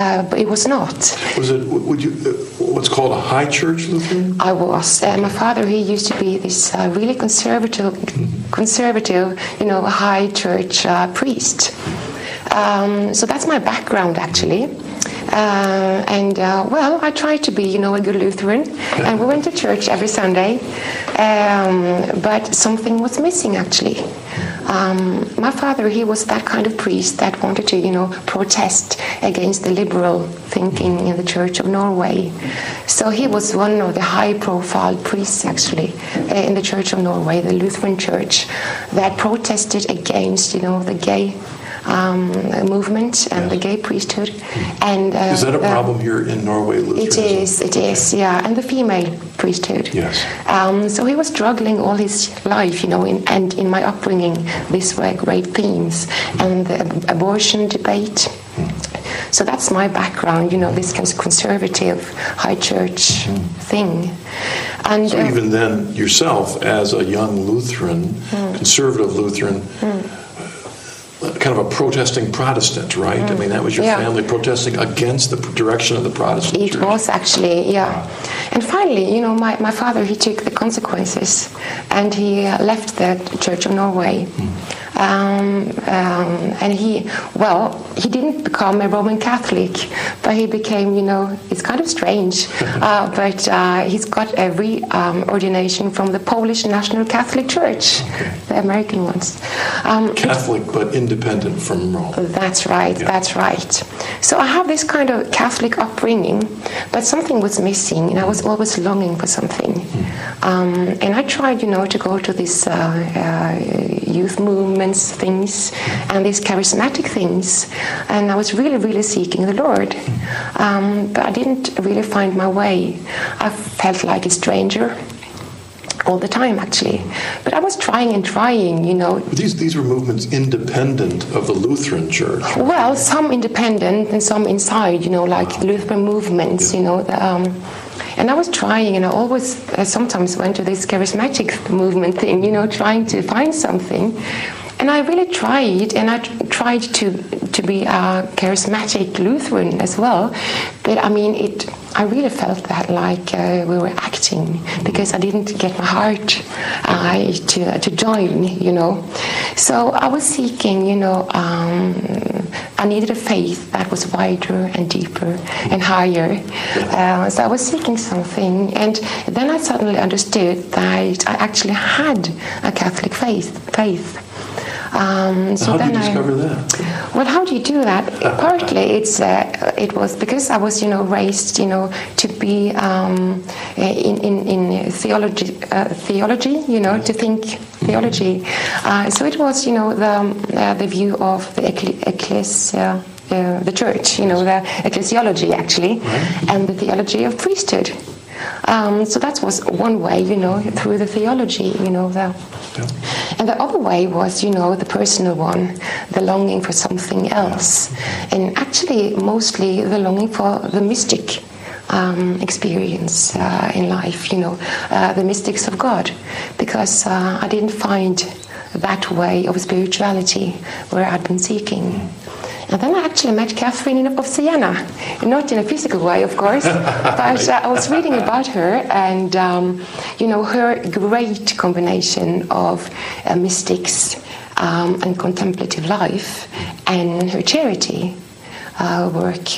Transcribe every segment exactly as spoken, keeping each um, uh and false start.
uh, but it was not. Was it, would you, uh, what's called a high church Lutheran? I was. Uh, my father, he used to be this uh, really conservative, mm-hmm. conservative, you know, high church uh, priest. Um, so that's my background, actually. Uh, and, uh, well, I tried to be, you know, a good Lutheran. And we went to church every Sunday. Um, but something was missing, actually. Um, my father, he was that kind of priest that wanted to, you know, protest against the liberal thinking in the Church of Norway. So he was one of the high-profile priests, actually, in the Church of Norway, the Lutheran Church, that protested against, you know, the gay Um, movement and yes. the gay priesthood. And uh, is that a problem uh, here in Norway, Lutheranism? It is, it is, yeah, and the female priesthood. Yes. Um, so he was struggling all his life, you know, in, and in my upbringing, these were great themes, and the abortion debate. Mm. So that's my background, you know, this kind of conservative high church mm. thing. And so uh, even then, yourself, as a young Lutheran, mm. conservative Lutheran, mm. kind of a protesting Protestant, right? Mm. I mean, that was your yeah. family protesting against the direction of the Protestant It church. was actually, yeah. Wow. And finally, you know, my, my father, he took the consequences and he uh, left the Church of Norway. Mm. Um, um, and he, well, he didn't become a Roman Catholic, but he became, you know, it's kind of strange, uh, but uh, he's got a re-ordination from the Polish National Catholic Church, okay. the American ones. Um, Catholic, but independent from Rome. That's right, yeah. that's right. So I have this kind of Catholic upbringing, but something was missing, and I was always longing for something. Mm. Um, and I tried, you know, to go to this uh, uh, youth movement things and these charismatic things, and I was really really seeking the Lord, um, but I didn't really find my way. I felt like a stranger all the time, actually, but I was trying and trying, you know. These these were movements independent of the Lutheran Church, right? Well, some independent and some inside, you know, like wow. Lutheran movements, yeah. you know, the, um, and I was trying, and I always uh, sometimes went to this charismatic movement thing, you know, trying to find something. And I really tried, and I t- tried to to be a charismatic Lutheran as well. But I mean, it. I really felt that like uh, we were acting, because I didn't get my heart uh, to uh, to join, you know. So I was seeking, you know. Um, I needed a faith that was wider and deeper and higher. Uh, so I was seeking something, and then I suddenly understood that I actually had a Catholic faith. Faith. Um, so how then did you discover I, that? Well, how do you do that? Partly, it's uh, it was because I was, you know, raised, you know, to be um, in, in in theology, uh, theology, you know, to think theology. Uh, so it was, you know, the uh, the view of the ecclesia. Uh, the church, you know, the ecclesiology actually, right. and the theology of priesthood. Um, so that was one way, you know, through the theology, you know, the, yeah. and the other way was, you know, the personal one, the longing for something else, and actually mostly the longing for the mystic um, experience uh, in life, you know, uh, the mystics of God, because uh, I didn't find that way of spirituality where I'd been seeking. And then I actually met Catherine of Siena, not in a physical way, of course, but uh, I was reading about her, and um, you know, her great combination of uh, mystics um, and contemplative life, and her charity uh, work.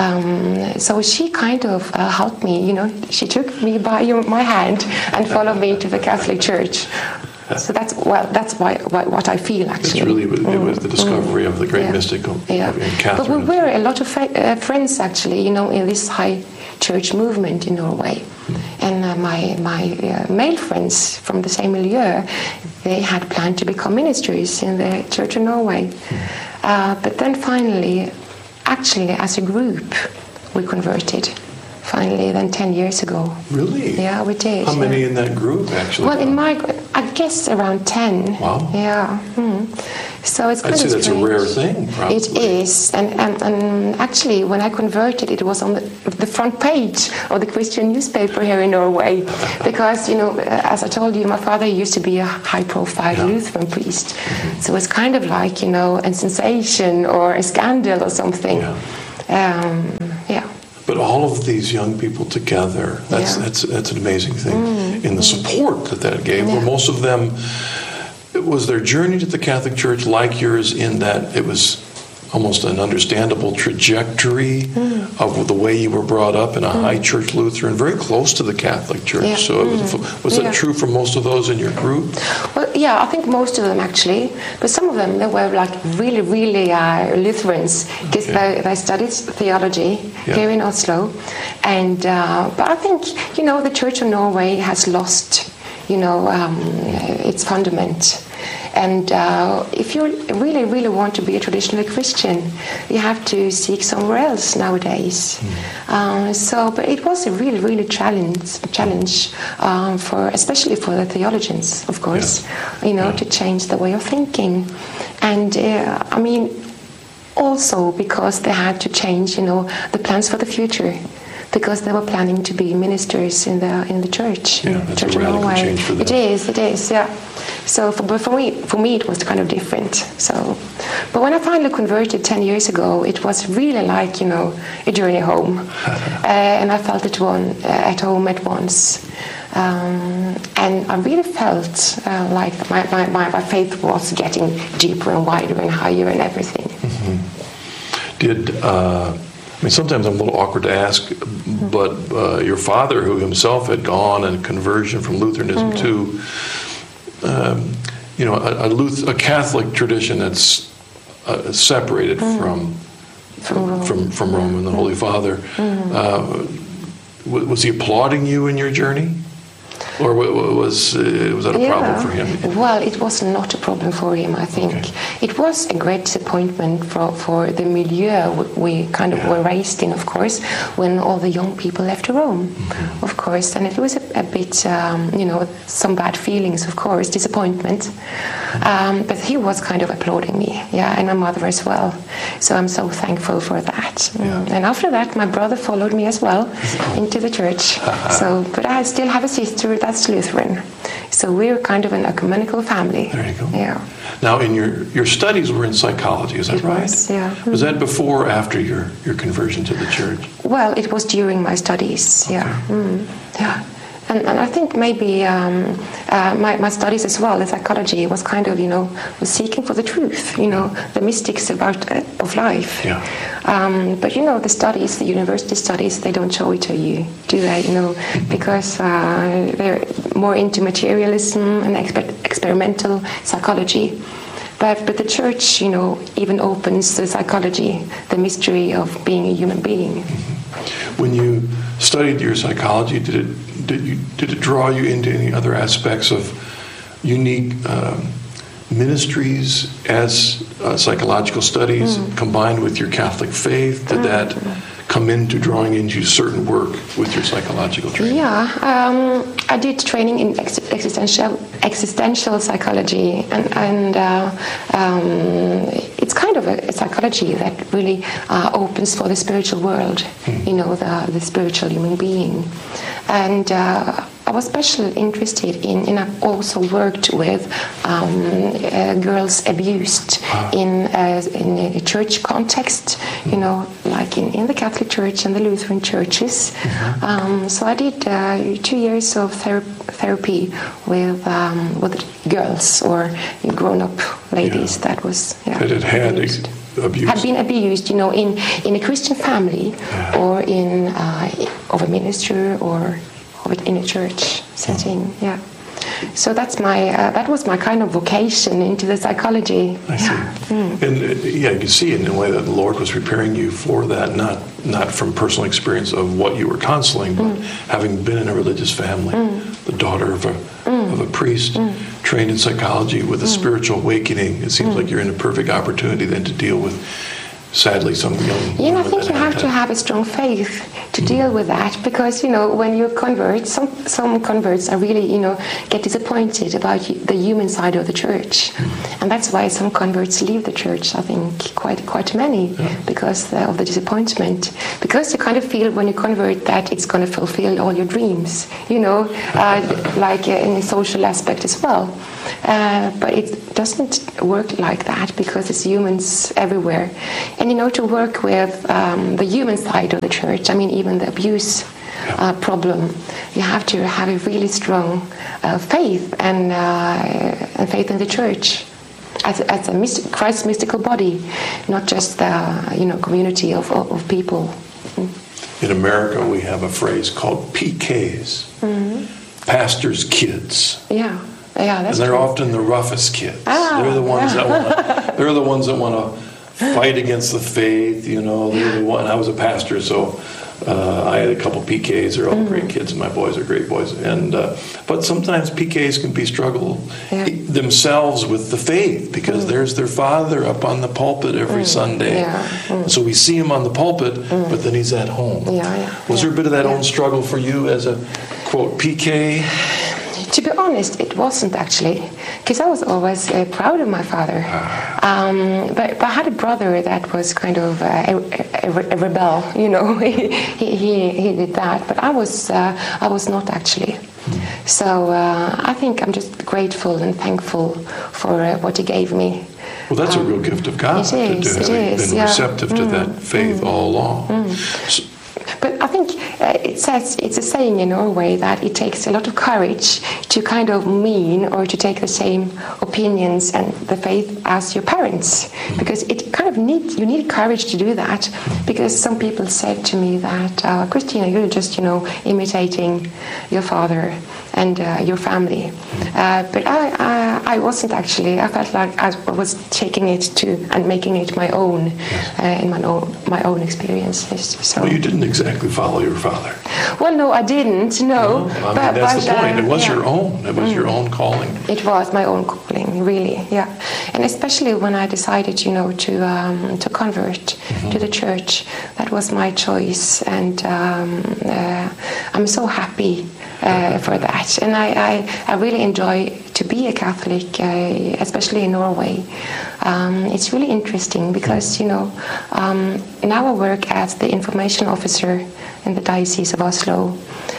Um, so she kind of uh, helped me. You know, she took me by my hand and followed me to the Catholic Church. So that's well, that's why, why what I feel actually. It's really it was the discovery mm. of the great yeah. mystic of, yeah. of Catherine. But we were a lot of fa- uh, friends actually, you know, in this high church movement in Norway, mm. and uh, my my uh, male friends from the same milieu, they had planned to become ministers in the Church of Norway, mm. uh, but then finally, actually as a group, we converted. Finally, then ten years ago. Really? Yeah, we did. How many yeah. in that group, actually? Well, in my, I guess around ten. Wow. Yeah. Hmm. So it's kind I'd of say that's strange. a rare thing, probably. It is, and, and and actually, when I converted, it was on the, the front page of the Christian newspaper here in Norway, because you know, as I told you, my father used to be a high-profile yeah. Lutheran priest, mm-hmm. so it's kind of like, you know, a sensation or a scandal or something. Yeah. um, yeah. But all of these young people together, that's Yeah. that's that's an amazing thing. Mm. In the support that that gave, Yeah. were most of them, it was their journey to the Catholic Church like yours in that it was almost an understandable trajectory mm. of the way you were brought up in a mm. high church Lutheran, very close to the Catholic Church. Yeah. So it was, Mm. was Yeah. that true for most of those in your group? Well, yeah, I think most of them actually, but some of them they were like really, really uh, Lutherans because Okay. they, they studied theology Yeah. here in Oslo, and uh, but I think you know the Church of Norway has lost you know um, its fundament. And uh, if you really, really want to be a traditional Christian, you have to seek somewhere else nowadays. Mm. Um, so, but it was a really, really challenge, challenge um, for, especially for the theologians, of course, yeah. you know, yeah. to change the way of thinking. And uh, I mean, also because they had to change, you know, the plans for the future. Because they were planning to be ministers in the in the church, yeah, in the that's Church a of radical Norway. change for them. It is, it is, yeah. So for, but for me, for me, it was kind of different. So, but when I finally converted ten years ago, it was really like you know a journey home, uh, and I felt at one uh, at home at once. Um, and I really felt uh, like my, my, my, my faith was getting deeper and wider and higher and everything. Mm-hmm. Did. Uh I mean, sometimes I'm a little awkward to ask, but uh, your father, who himself had gone in conversion from Lutheranism mm. to, um, you know, a, a, Luth- a Catholic tradition that's uh, separated mm. from from Rome. From, from Rome and the Holy Father, mm. uh, was he applauding you in your journey? Or was uh, was that a yeah. problem for him? Well, it was not a problem for him, I think. Okay. It was a great disappointment for, for the milieu we kind of yeah. were raised in, of course, when all the young people left Rome, mm-hmm. of course. And it was a, a bit, um, you know, some bad feelings, of course, disappointment. Um, but he was kind of applauding me, yeah, and my mother as well. So I'm so thankful for that. Yeah. Mm. And after that, my brother followed me as well into the church. So, but I still have a sister that's Lutheran. So we're kind of an ecumenical family. There you go. Yeah. Now, in your, your studies were in psychology, is that it right? Was, yeah. Was that before or after your, your conversion to the church? Well, it was during my studies, okay. yeah. Mm. Yeah. And, and I think maybe um, uh, my, my studies as well, the psychology, was kind of, you know, was seeking for the truth, you know, the mystics about uh, of life. Yeah. Um, but, you know, the studies, the university studies, they don't show it to you, do they? You know, because uh, they're more into materialism and exper- experimental psychology. But, but the church, you know, even opens the psychology, the mystery of being a human being. Mm-hmm. When you studied your psychology, did it did you did it draw you into any other aspects of unique um, ministries as uh, psychological studies mm. combined with your Catholic faith? Did mm. that come into drawing into certain work with your psychological training? Yeah, um, I did training in ex- existential existential psychology, and, and uh, um, it's kind of a, a psychology that really uh, opens for the spiritual world, mm. you know, the, the spiritual human being. And uh, I was especially interested in, and I've also worked with um, uh, girls abused wow. in, uh, in a church context, mm. you know, like in, in the Catholic Church and the Lutheran churches. Mm-hmm. Um, so I did uh, two years of ther- therapy with um, with girls or grown-up ladies yeah. that was yeah, that had had abused. abused. Had been abused, you know, in, in a Christian family yeah. or in uh, of a minister or in a church setting, mm. yeah. So that's my uh, that was my kind of vocation into the psychology. I see. Yeah. Mm. And uh, yeah, you can see in a way that the Lord was preparing you for that, not not from personal experience of what you were counseling, but mm. having been in a religious family, mm. the daughter of a mm. of a priest, mm. trained in psychology with a mm. spiritual awakening. It seems mm. like you're in a perfect opportunity then to deal with, sadly, some young. Yeah, I think you have to have a strong faith to to deal with that, because, you know, when you convert, some some converts are really, you know, get disappointed about the human side of the church, and that's why some converts leave the church. I think quite quite many, yeah. because of the disappointment, because you kind of feel when you convert that it's going to fulfill all your dreams, you know, uh, like uh, in the social aspect as well. Uh, but it doesn't work like that, because it's humans everywhere, and you know, to work with um, the human side of the church, I mean, even the abuse uh, problem, you have to have a really strong uh, faith and uh, and faith in the church as, as a myst- Christ's mystical body, not just the, you know, community of, of, of people. In America, we have a phrase called P Ks, mm-hmm. pastors' kids. Yeah. Yeah, that's and they're true. often the roughest kids. Ah, they're the ones yeah. that wanna, they're the ones that want to fight against the faith. You know, they're the one. I was a pastor, so uh, I had a couple P Ks. They're all mm-hmm. great kids, and my boys are great boys. And uh, but sometimes P Ks can be struggle yeah. themselves with the faith, because mm. there's their father up on the pulpit every mm. Sunday. Yeah. Mm. So we see him on the pulpit, mm. but then he's at home. Yeah, yeah, was yeah. there a bit of that yeah. own struggle for you as a quote P K? To be honest, it wasn't actually, because I was always uh, proud of my father. Um, but, but I had a brother that was kind of uh, a, a, a rebel, you know. he, he he did that, but I was uh, I was not actually. So uh, I think I'm just grateful and thankful for uh, what he gave me. Well, that's um, a real gift of God. It is. To, to it is. been Yeah. receptive to mm, that faith mm, all along. Mm. So, But I think uh, it says, it's a saying in Norway that it takes a lot of courage to kind of mean or to take the same opinions and the faith as your parents, because it kind of need you need courage to do that. Because some people said to me that uh, Christina, you're just, you know, imitating your father and uh, your family, uh, but I, I I wasn't actually. I felt like I was taking it to and making it my own uh, in my own my own experiences. So. Well, you didn't exactly follow your father. Well, no, I didn't. No, no I mean, but, that's but, the point. Uh, it was yeah. your own. It was mm. your own calling. It was my own calling, really. Yeah, and especially when I decided, you know, to um, to convert mm-hmm. to the church, that was my choice, and um, uh, I'm so happy uh, for that. And I, I, I really enjoy to be a Catholic, uh, especially in Norway. Um, it's really interesting because, you know, um, now I work as the information officer in the Diocese of Oslo.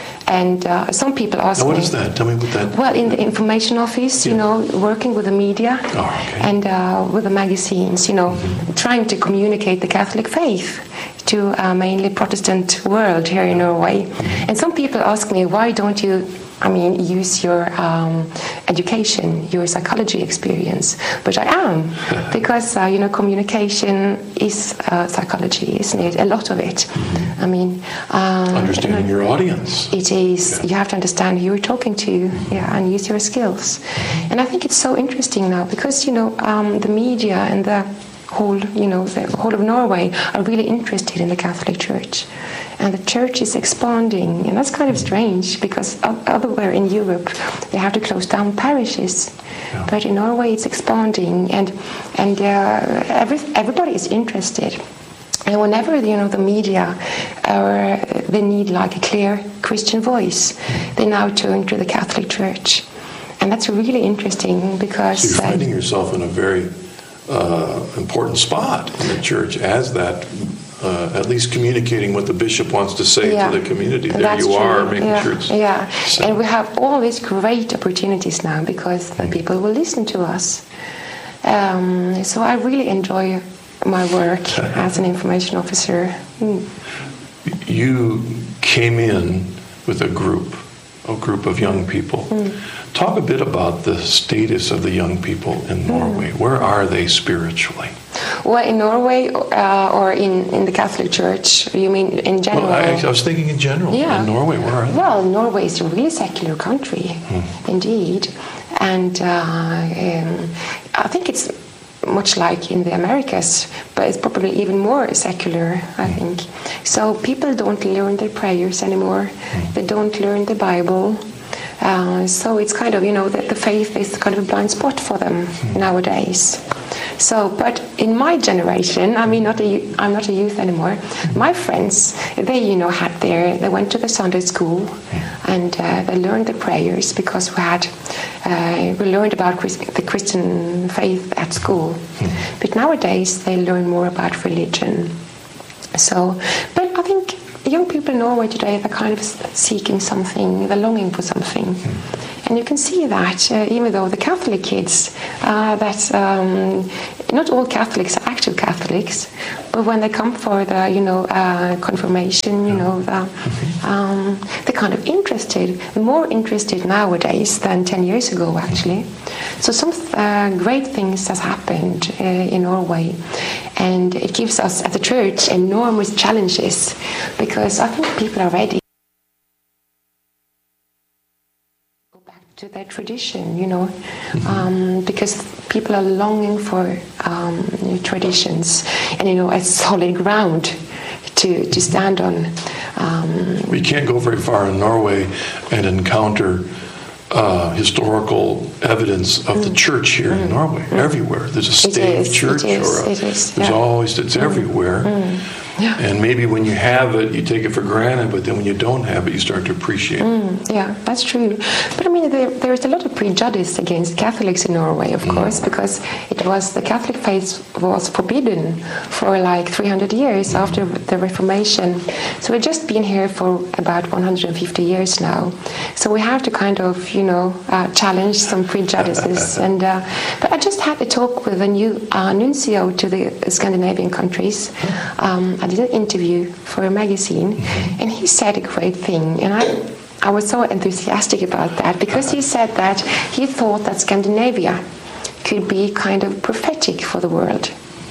And uh, some people ask now, what me... What is that? Tell me what that... Well, in the information office, you yeah. know, working with the media oh, okay. and uh, with the magazines, you know, mm-hmm. trying to communicate the Catholic faith to a mainly Protestant world here in Norway. Mm-hmm. And some people ask me, why don't you, I mean, use your um, education, your psychology experience? But I am, because, uh, you know, communication is uh, psychology, isn't it? A lot of it. Mm-hmm. I mean... Um, Understanding your audience. It is. Yeah. You have to understand who you're talking to, mm-hmm. yeah, and use your skills. And I think it's so interesting now because, you know, um, the media and the whole, you know, the whole of Norway are really interested in the Catholic Church. And the church is expanding, and that's kind of strange because elsewhere in Europe they have to close down parishes, yeah. but in Norway it's expanding, and and uh, every, everybody is interested. And whenever, you know, the media or they need like a clear Christian voice, they now turn to the Catholic Church, and that's really interesting because so you're finding uh, yourself in a very uh, important spot in the church as that. Uh, at least communicating what the bishop wants to say yeah, to the community. There that's you true. are, making yeah, sure it's... Yeah, so. And we have all these great opportunities now because the people will listen to us. Um, so I really enjoy my work as an information officer. Mm. You came in with a group, a group of young people. Mm. Talk a bit about the status of the young people in Norway. Mm. Where are they spiritually? Well, in Norway uh, or in, in the Catholic Church, you mean in general? Well, I, I was thinking in general. Yeah. In Norway, where are they? Well, Norway is a really secular country, mm. indeed. And uh, um, I think it's much like in the Americas, but it's probably even more secular, I think. So people don't learn their prayers anymore. Mm. They don't learn the Bible. Uh, so it's kind of, you know, the, the faith is kind of a blind spot for them mm. nowadays. So, but in my generation, I mean, not a, I'm not a youth anymore. My friends, they, you know, had their, they went to the Sunday school, and uh, they learned the prayers because we had, uh, we learned about Christ, the Christian faith at school. Mm-hmm. But nowadays, they learn more about religion. So, but I think young people in Norway today, they're kind of seeking something, they're longing for something. Mm-hmm. And you can see that, uh, even though the Catholic kids, uh, that um, not all Catholics are actual Catholics, but when they come for the, you know, uh, confirmation, you know, the, um, they're kind of interested, more interested nowadays than ten years ago, actually. So some uh, great things has happened uh, in Norway, and it gives us as a church enormous challenges, because I think people are ready to their tradition, you know, um, because people are longing for um, new traditions and, you know, a solid ground to, to stand on. Um, we can't go very far in Norway and encounter uh, historical evidence of mm. the church here mm. in Norway. Mm. Everywhere. There's a stave church, it is, or a, it is, there's yeah. always, it's mm. everywhere. Mm. Yeah. And maybe when you have it, you take it for granted, but then when you don't have it, you start to appreciate it. Mm, yeah, that's true. But I mean, there, there's a lot of prejudice against Catholics in Norway, of mm. course, because it was, the Catholic faith was forbidden for like three hundred years mm. after the Reformation. So we've just been here for about one hundred fifty years now. So we have to kind of, you know, uh, challenge some prejudices. and uh, But I just had a talk with a new uh, nuncio to the Scandinavian countries. Um, I did an interview for a magazine, and he said a great thing, and I I was so enthusiastic about that, because he said that he thought that Scandinavia could be kind of prophetic for the world,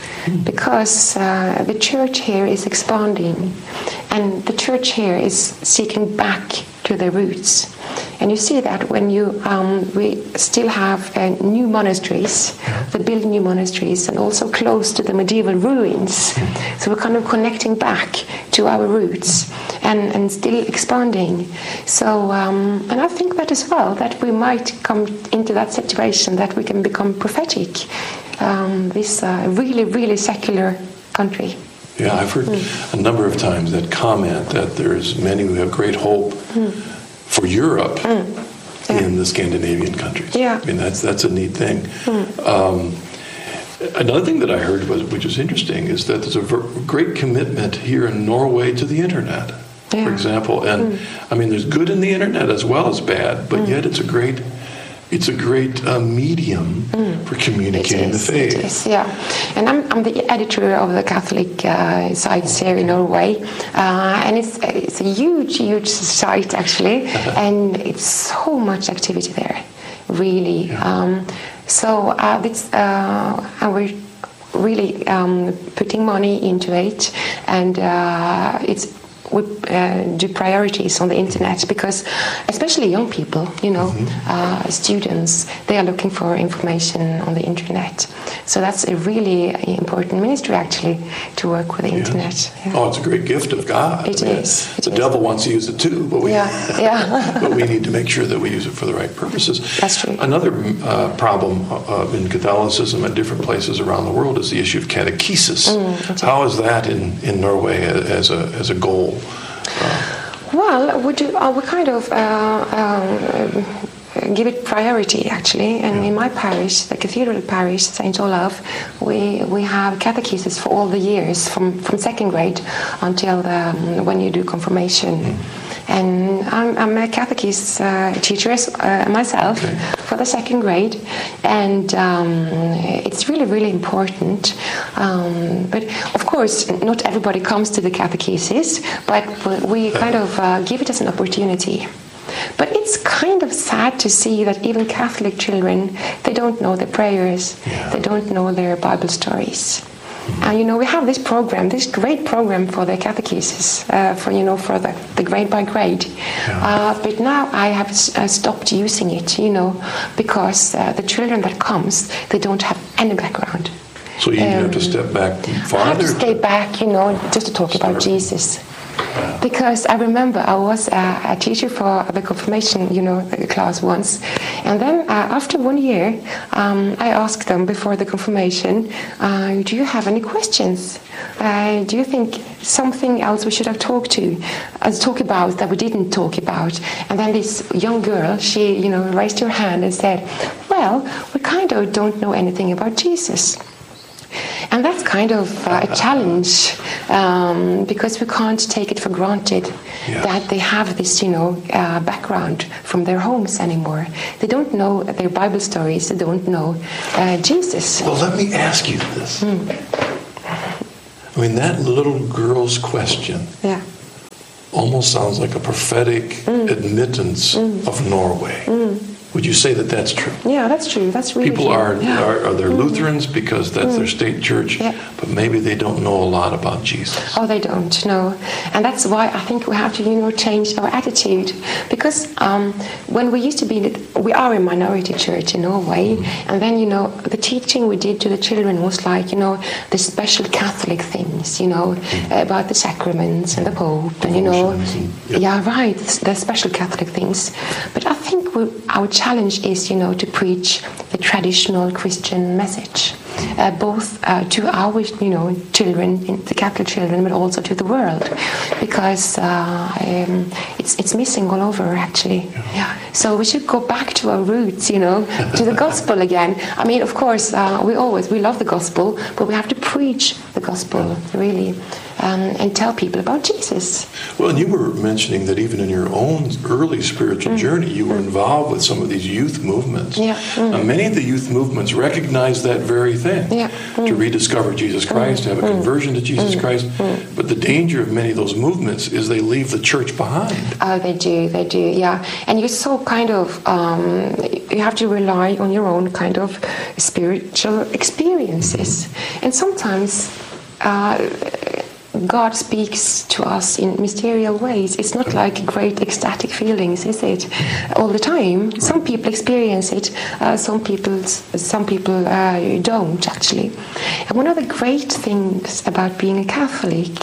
because uh, the church here is expanding, and the church here is seeking back to their roots. And you see that when you, um, we still have uh, new monasteries, they build new monasteries, and also close to the medieval ruins. So we're kind of connecting back to our roots and, and still expanding. So, um, and I think that as well, that we might come into that situation that we can become prophetic, um, this uh, really, really secular country. Yeah, I've heard mm. a number of times that comment that there's many who have great hope mm. for Europe mm. yeah. in the Scandinavian countries. Yeah. I mean, that's that's a neat thing. Mm. Um, another thing that I heard, was, which is interesting, is that there's a ver- great commitment here in Norway to the internet, yeah. for example. And, mm. I mean, there's good in the internet as well as bad, but mm. yet it's a great... It's a great uh, medium mm. for communicating is, the faith. It is, yeah. And I'm, I'm the editor of the Catholic uh, sites here in Norway, uh, and it's it's a huge, huge site actually, and it's so much activity there, really. Yeah. Um, so uh, it's uh, and we're really um, putting money into it, and uh, it's. We uh, do priorities on the internet, because especially young people, you know, mm-hmm. uh, students, they are looking for information on the internet. So that's a really important ministry, actually, to work with the yes. internet. Yeah. Oh, it's a great gift of God. It I mean, is. It the is. devil wants to use it too, but we yeah. Yeah. but we need to make sure that we use it for the right purposes. That's true. Another uh, problem uh, in Catholicism at different places around the world is the issue of catechesis. Mm, How is that in, in Norway as a as a goal? Well, we do. Uh, we kind of uh, um, give it priority, actually. And in my parish, the Cathedral Parish, Saint Olaf, we we have catechesis for all the years, from, from second grade until the, um, when you do confirmation. Mm. And I'm, I'm a catechist uh, teacher uh, myself okay. for the second grade, and um, it's really, really important. Um, but of course, not everybody comes to the catechesis, but we kind of uh, give it as an opportunity. But it's kind of sad to see that even Catholic children, they don't know their prayers, yeah. they don't know their Bible stories. And you know, we have this program, this great program for the catechesis, uh, for you know, for the, the grade by grade. Yeah. Uh, but now I have uh, stopped using it, you know, because uh, the children that comes, they don't have any background. So you um, have to step back farther. I have to stay back, you know, just to talk about Jesus. Because I remember I was a, a teacher for the confirmation, you know, class once, and then uh, after one year, um, I asked them before the confirmation, uh, "Do you have any questions? Uh, do you think something else we should have talked to, uh, talk about that we didn't talk about?" And then this young girl, she, you know, raised her hand and said, "Well, we kind of don't know anything about Jesus." And that's kind of uh, a challenge um, because we can't take it for granted yeah. that they have this, you know, uh, background from their homes anymore. They don't know their Bible stories. They don't know uh, Jesus. Well, let me ask you this. Mm. I mean, that little girl's question yeah. almost sounds like a prophetic mm. admittance mm. of Norway. Mm. Would you say that that's true? Yeah, that's true. That's really People true. are, yeah. are are they mm. Lutherans because that's mm. their state church, yeah. but maybe they don't know a lot about Jesus. Oh, they don't, no. And that's why I think we have to, you know, change our attitude. Because um, when we used to be, we are a minority church in Norway, mm. and then, you know, the teaching we did to the children was like, you know, the special Catholic things, you know, mm. about the sacraments and the Pope, and, you know, and, yep. yeah, right, the special Catholic things. But I think we, our challenge is, you know, to preach the traditional Christian message, uh, both uh, to our, you know, children, the Catholic children, but also to the world, because uh, um, it's it's missing all over actually. Yeah. yeah. So we should go back to our roots, you know, to the gospel again. I mean, of course, uh, we always we love the gospel, but we have to preach the gospel really. Um, and tell people about Jesus. Well, and you were mentioning that even in your own early spiritual mm. journey, you were mm. involved with some of these youth movements. Yeah. Mm. Now, many of the youth movements recognize that very thing, yeah. mm. to rediscover Jesus Christ, mm. to have a mm. conversion to Jesus mm. Christ. Mm. But the danger of many of those movements is they leave the church behind. Oh, they do, they do, yeah. And you're so kind of, um, you have to rely on your own kind of spiritual experiences. Mm-hmm. And sometimes Uh, God speaks to us in mysterious ways. It's not like great ecstatic feelings, is it? All the time. Some people experience it. Uh, some people, some people uh, don't actually. And one of the great things about being a Catholic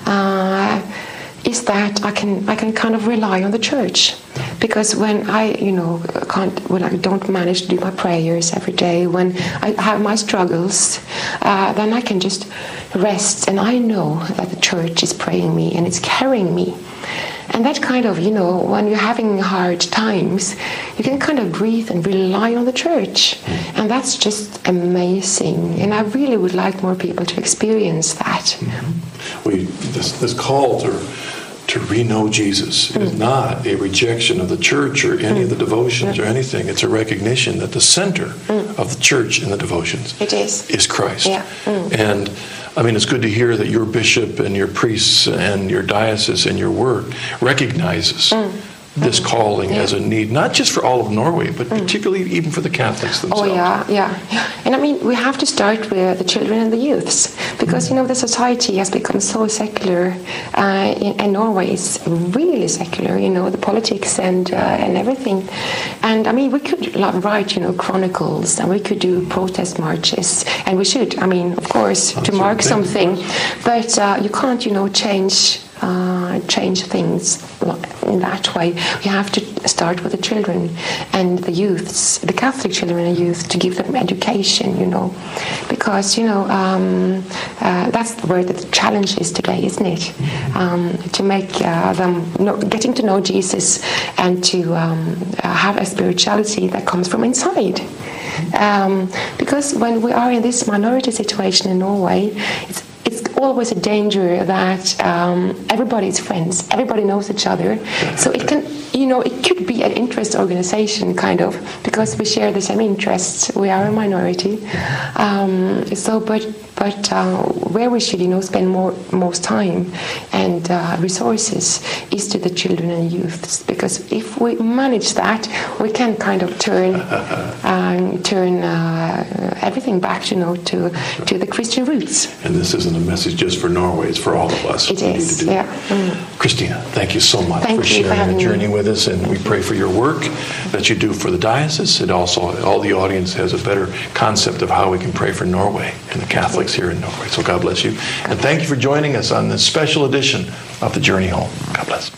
uh, is that I can I can kind of rely on the church, because when I you know can't when I don't manage to do my prayers every day, when I have my struggles, uh, then I can just rest, and I know that the church is praying me and it's carrying me. And that kind of, you know, when you're having hard times, you can kind of breathe and rely on the church. And that's just amazing. And I really would like more people to experience that. Mm-hmm. We this this call to to re-know Jesus mm. is not a rejection of the church or any mm. of the devotions mm. or anything. It's a recognition that the center mm. of the church and the devotions it is. is Christ. Yeah. Mm. And I mean, it's good to hear that your bishop and your priests and your diocese and your work recognizes mm. this calling yeah. as a need, not just for all of Norway, but mm. particularly even for the Catholics themselves. Oh, yeah, yeah. And I mean, we have to start with the children and the youths, because, mm. you know, the society has become so secular, uh, in, and Norway is really secular, you know, the politics and uh, and everything. And, I mean, we could write, you know, chronicles, and we could do protest marches, and we should, I mean, of course, That's to mark something. But uh, you can't, you know, change... Uh, change things in that way. We have to start with the children and the youths, the Catholic children and youth, to give them education, you know, because, you know, um, uh, that's where the challenge is today, isn't it? Um, to make uh, them know, getting to know Jesus, and to um, uh, have a spirituality that comes from inside. Um, because when we are in this minority situation in Norway, it's It's always a danger that um, everybody is friends, everybody knows each other. So it can, you know, it could be an interest organization, kind of, because we share the same interests. We are a minority. Um, so, but but uh, where we should, you know, spend more most time and uh, resources is to the children and youths, because if we manage that, we can kind of turn um, turn uh, everything back, you know, to to the Christian roots. And this isn't a message just for Norway; it's for all of us. It is, yeah. Mm. Christina, thank you so much thank for sharing for the journey me. with us, and we pray for your work that you do for the diocese. And also, all the audience has a better concept of how we can pray for Norway and the Catholics here in Norway. So God bless you, and thank you for joining us on this special edition of the journey home. God bless.